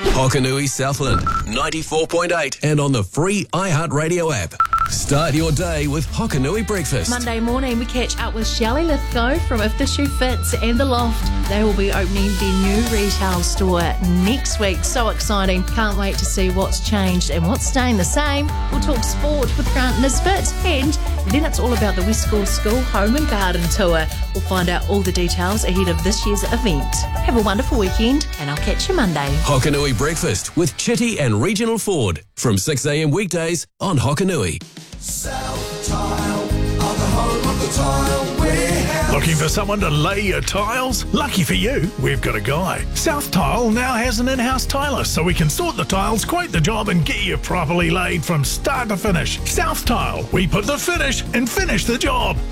Hokanui Southland, 94.8 and on the free iHeartRadio app. Start your day with Hokanui Breakfast. Monday morning, we catch up with Shelley Lithgow from If the Shoe Fits and The Loft. They will be opening their new retail store next week. So exciting. Can't wait to see what's changed and what's staying the same. We'll talk sport with Grant Nisbet, and then it's all about the West School Home and Garden Tour. We'll find out all the details ahead of this year's event. Have a wonderful weekend, and I'll catch you Monday. Hokanui Breakfast with Chitty and Regional Ford from 6 a.m. weekdays on Hokanui. South Tile are the home of the tile warehouse. Looking for someone to lay your tiles? Lucky for you, we've got a guy. South Tile now has an in-house tiler, so we can sort the tiles, quote the job, and get you properly laid from start to finish. South Tile, we put the finish and finish the job.